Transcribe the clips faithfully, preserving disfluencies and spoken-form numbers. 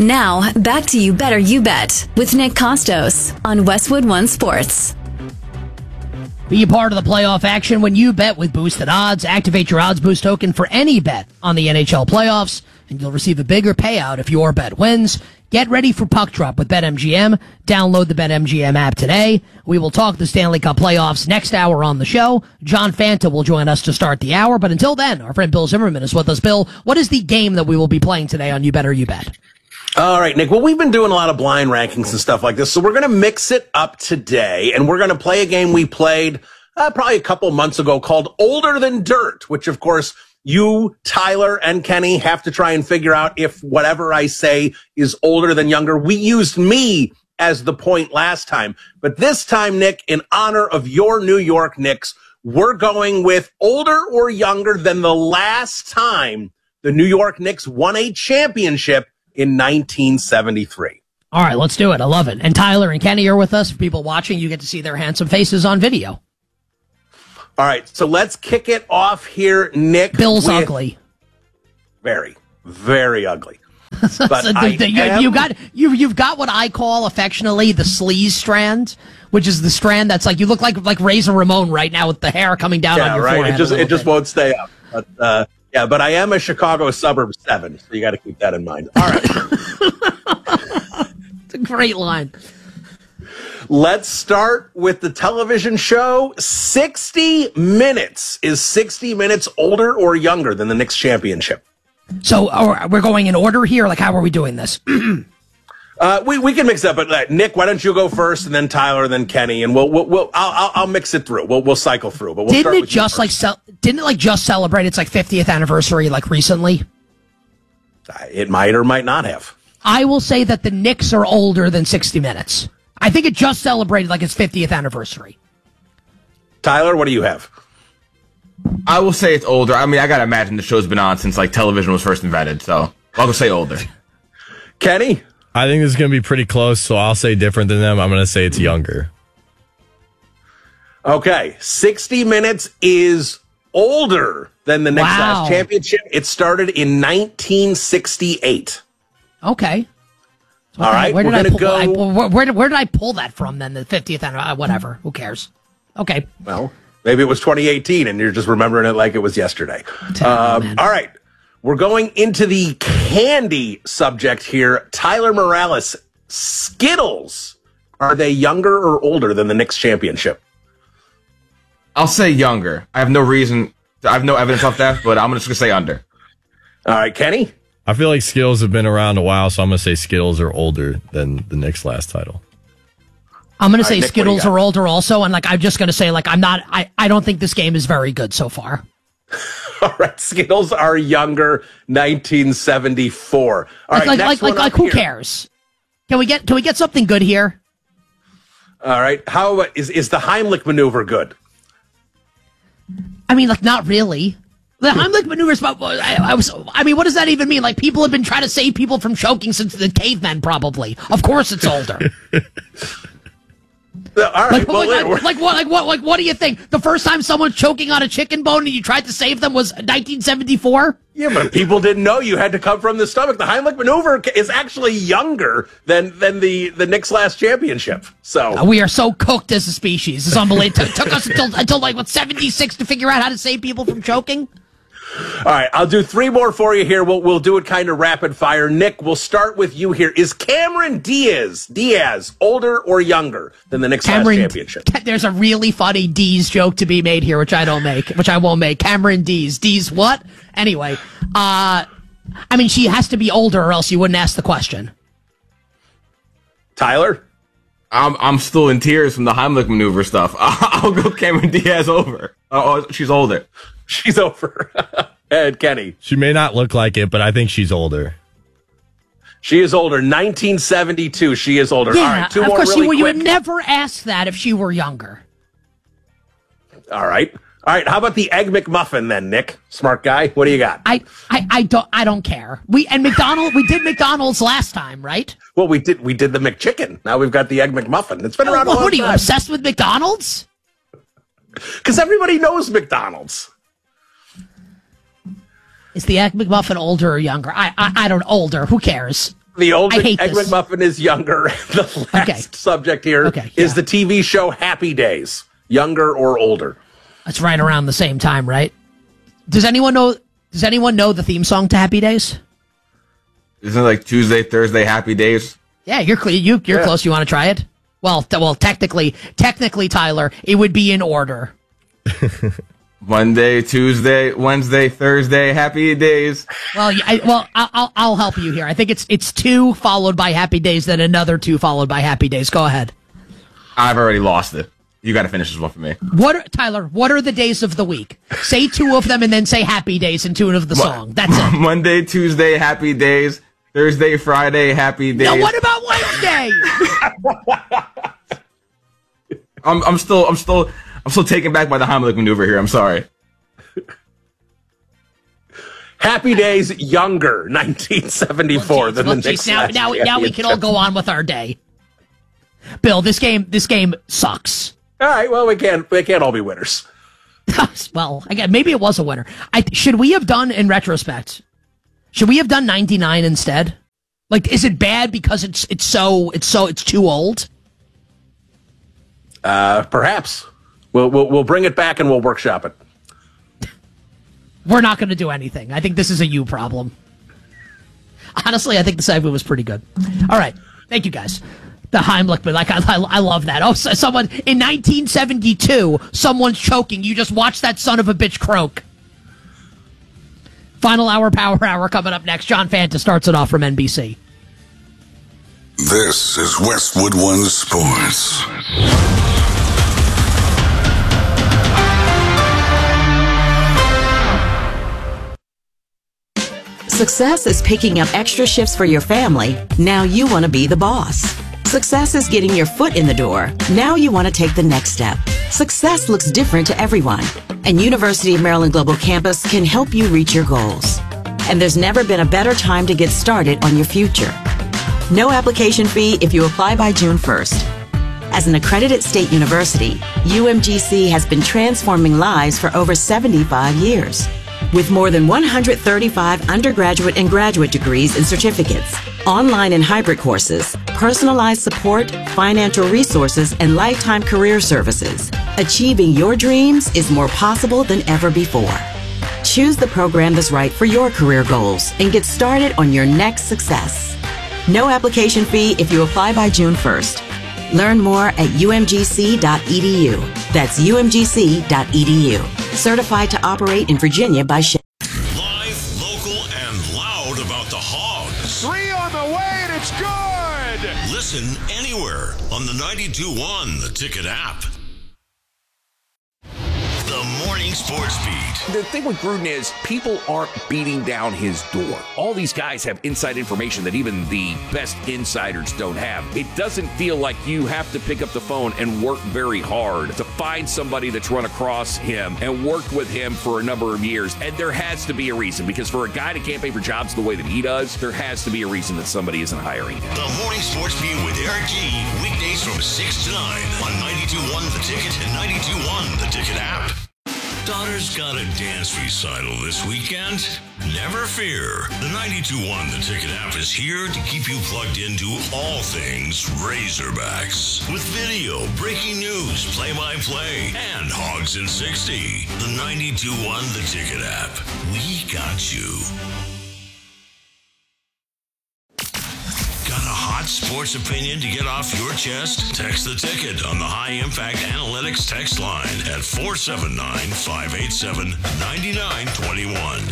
Now, back to You Better You Bet with Nick Costos on Westwood One Sports. Be a part of the playoff action when you bet with boosted odds. Activate your odds boost token for any bet on the N H L playoffs, and you'll receive a bigger payout if your bet wins. Get ready for puck drop with BetMGM. Download the BetMGM app today. We will talk the Stanley Cup playoffs next hour on the show. John Fanta will join us to start the hour, but until then, our friend Bill Zimmerman is with us. Bill, what is the game that we will be playing today on You Better You Bet? All right, Nick. Well, we've been doing a lot of blind rankings and stuff like this, so we're going to mix it up today, and we're going to play a game we played uh, probably a couple months ago called Older Than Dirt, which, of course, you, Tyler, and Kenny have to try and figure out if whatever I say is older than younger. We used me as the point last time, but this time, Nick, in honor of your New York Knicks, we're going with older or younger than the last time the New York Knicks won a championship in nineteen seventy-three. All right, let's do it. I love it. And Tyler and Kenny are with us. For people watching, you get to see their handsome faces on video. All right, so let's kick it off here, Nick. Bill's ugly. Very, very ugly. But so the, the, you, am... you got you you've got what I call affectionately the sleaze strand, which is the strand that's like you look like like Razor Ramon right now with the hair coming down yeah, on your right. forehead. It just it bit. just won't stay up. But uh, yeah, but I am a Chicago suburb seven, so you got to keep that in mind. All right, it's a great line. Let's start with the television show. sixty minutes. Is sixty minutes older or younger than the Knicks championship? So are, we're going in order here? Like, how are we doing this? uh, we, we can mix it up, but uh, Nick, why don't you go first, and then Tyler, and then Kenny, and we'll, we'll, we'll I'll, I'll, I'll mix it through. We'll, we'll cycle through, but we'll didn't start it with just like, ce- didn't it like just celebrate its like fiftieth anniversary, like recently? Uh, it might or might not have. I will say that the Knicks are older than sixty minutes. I think it just celebrated like its fiftieth anniversary. Tyler, what do you have? I will say it's older. I mean, I gotta imagine the show's been on since like television was first invented, so I'll go say older. Kenny? I think this is going to be pretty close, so I'll say different than them. I'm going to say it's younger. Okay, sixty minutes is older than the Knicks wow. last championship. It started in nineteen sixty-eight. Okay. All right, where did we're I going to pull, go. I, where, where, did, where did I pull that from then? The fiftieth anniversary? Whatever. Who cares? Okay. Well, maybe it was twenty eighteen and you're just remembering it like it was yesterday. Um, all right. We're going into the candy subject here. Tyler Morales, Skittles. Are they younger or older than the Knicks championship? I'll say younger. I have no reason. I have no evidence of that, but I'm just going to say under. All right, Kenny? I feel like Skittles have been around a while, so I'm going to say Skittles are older than the Knicks' last title. I'm going to say right, Nick, Skittles are older also, and like I'm just going to say like I'm not. I, I don't think this game is very good so far. All right, Skittles are younger, nineteen seventy-four. All like right, like like, like, like who cares? Can we get can we get something good here? All right, how about, is is the Heimlich maneuver good? I mean, like not really. The Heimlich maneuver is about. I, I was. I mean, what does that even mean? Like people have been trying to save people from choking since the cavemen, probably. Of course, it's older. All right. Like, well, like, like, like what? Like what? Like what do you think? The first time someone's choking on a chicken bone and you tried to save them was nineteen seventy-four. Yeah, but people didn't know you had to come from the stomach. The Heimlich maneuver is actually younger than than the the Knicks' last championship. So we are so cooked as a species. It's unbelievable. It took us until until like what seventy-six to figure out how to save people from choking. All right, I'll do three more for you here. We'll we'll do it kind of rapid fire. Nick, we'll start with you here. Is Cameron Diaz Diaz older or younger than the Knicks' Cameron, last championship? There's a really funny D's joke to be made here, which I don't make, which I won't make. Cameron D's D's what? Anyway, uh, I mean, she has to be older, or else you wouldn't ask the question. Tyler, I'm I'm still in tears from the Heimlich maneuver stuff. I'll go Cameron Diaz over. Oh, she's older. She's over. Ed, Kenny. She may not look like it, but I think she's older. She is older. nineteen seventy-two. She is older. Yeah, All right, two of more course really you, quick. you would never ask that if she were younger. All right. All right. How about the Egg McMuffin then, Nick? Smart guy. What do you got? I, I, I don't I don't care. We and McDonald we did McDonald's last time, right? Well, we did we did the McChicken. Now we've got the Egg McMuffin. It's been around a long time. What are you, obsessed with McDonald's? Because everybody knows McDonald's. Is the Egg McMuffin older or younger? I, I I don't older. Who cares? The older I hate Egg this. McMuffin is younger. The last Okay. subject here Okay, is yeah. the T V show Happy Days. Younger or older? That's right around the same time, right? Does anyone know? Does anyone know the theme song to Happy Days? Isn't it like Tuesday, Thursday, happy days? Yeah, you're cl- you you're Yeah. close. You want to try it? Well, t- well, technically, technically, Tyler, it would be in order. Monday, Tuesday, Wednesday, Thursday, happy days. Well, yeah, I, well, I- I'll I'll help you here. I think it's it's two followed by Happy Days, then another two followed by Happy Days. Go ahead. I've already lost it. You got to finish this one for me. What, are, Tyler? What are the days of the week? Say two of them and then say Happy Days in tune of the song. That's it. Monday, Tuesday, happy days. Thursday, Friday, happy days. Now, what about Wednesday? I'm I'm still I'm still I'm still taken back by the Heimlich maneuver here. I'm sorry. Happy Days younger, nineteen seventy-four than Well, the geez, Knicks. now, last now, year. now we can all go on with our day. Bill, this game, this game sucks. All right, well, we can't we can't all be winners. Well, again, maybe it was a winner. I should we have done in retrospect? Should we have done ninety-nine instead? Like, is it bad because it's it's so it's so it's too old? Uh, perhaps we'll, we'll we'll bring it back and we'll workshop it. We're not going to do anything. I think this is a you problem. Honestly, I think the segment was pretty good. All right, thank you guys. The Heimlich, but like I, I, I love that. Oh, so someone in nineteen seventy-two, someone's choking. You just watch that son of a bitch croak. Final hour, power hour coming up next. John Fanta starts it off from N B C. This is Westwood One Sports. Success is picking up extra shifts for your family. Now you want to be the boss. Success is getting your foot in the door. Now you want to take the next step. Success looks different to everyone, and University of Maryland Global Campus can help you reach your goals. And there's never been a better time to get started on your future. No application fee if you apply by June first. As an accredited state university, U M G C has been transforming lives for over seventy-five years. With more than one hundred thirty-five undergraduate and graduate degrees and certificates, online and hybrid courses, personalized support, financial resources, and lifetime career services, achieving your dreams is more possible than ever before. Choose the program that's right for your career goals and get started on your next success. No application fee if you apply by June first. Learn more at U M G C dot E D U. That's U M G C dot E D U. Certified to operate in Virginia by Shell. Live, local, and loud about the Hogs. Three on the way, and it's good! Listen anywhere on the ninety-two point one The Ticket app. The Morning Sports Beat. The thing with Gruden is people aren't beating down his door. All these guys have inside information that even the best insiders don't have. It doesn't feel like you have to pick up the phone and work very hard to find somebody that's run across him and worked with him for a number of years. And there has to be a reason, because for a guy to campaign for jobs the way that he does, there has to be a reason that somebody isn't hiring him. The Morning Sports Beat with Eric G. Weekdays from six to nine on ninety-two point one The Ticket and ninety-two point one The Ticket app. Daughter's got a dance recital this weekend? Never fear. The ninety-two point one The Ticket app is here to keep you plugged into all things Razorbacks. With video, breaking news, play-by-play, and Hogs in sixty. The ninety-two point one The Ticket app. We got you. Got a hot sports opinion to get off your chest? Text the ticket on the High Impact Analytics text line at four seven nine, five eight seven, nine nine two one.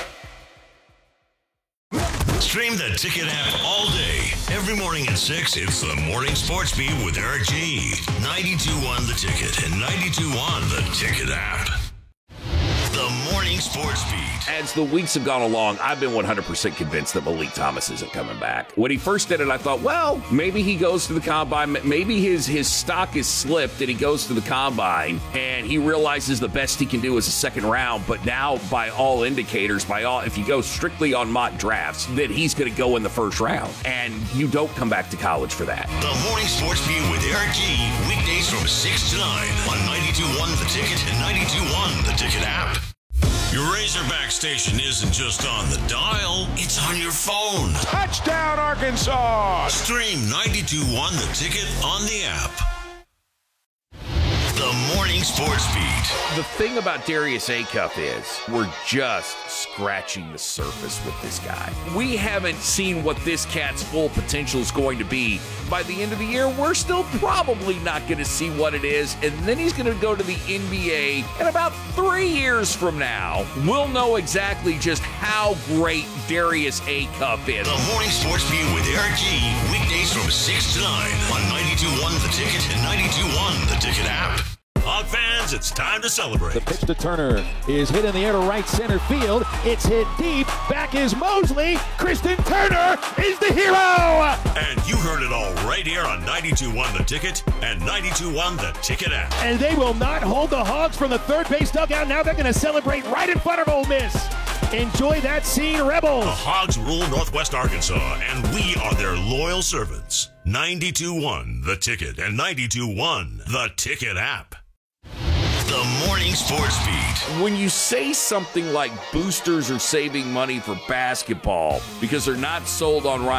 Stream the Ticket app all day. Every morning at six, it's the Morning Sports Beat with Eric G. ninety-two point one The Ticket and ninety-two point one The Ticket app. The Morning Sports Beat. As the weeks have gone along, I've been one hundred percent convinced that Malik Thomas isn't coming back. When he first did it, I thought, well, maybe he goes to the combine. Maybe his, his stock is slipped and he goes to the combine and he realizes the best he can do is a second round. But now, by all indicators, by all, if you go strictly on mock drafts, that he's going to go in the first round. And you don't come back to college for that. The Morning Sports Beat with Eric G. Weekdays from six to nine on ninety-two point one The Ticket and ninety-two point one The Ticket app. Your Razorback station isn't just on the dial, it's on your phone. Touchdown, Arkansas! Stream ninety-two point one The Ticket on the app. The Morning Sports Beat. The thing about Darius Acuff is we're just scratching the surface with this guy. We haven't seen what this cat's full potential is going to be. By the end of the year, we're still probably not going to see what it is, and then he's going to go to the N B A, and about three years from now, we'll know exactly just how great Darius Acuff is. The Morning Sports Beat with Eric G. Weekdays from six to nine on ninety-two point one The Ticket and ninety-two point one The Ticket app. Hog fans, it's time to celebrate. The pitch to Turner is hit in the air to right center field. It's hit deep. Back is Mosley. Kristen Turner is the hero. And you heard it all right here on ninety-two point one The Ticket and ninety-two point one The Ticket app. And they will not hold the Hogs from the third base dugout. Now they're going to celebrate right in front of Ole Miss. Enjoy that scene, Rebels. The Hogs rule Northwest Arkansas, and we are their loyal servants. ninety-two point one The Ticket and ninety-two point one The Ticket app. The Morning Sports Beat. When you say something like boosters are saving money for basketball because they're not sold on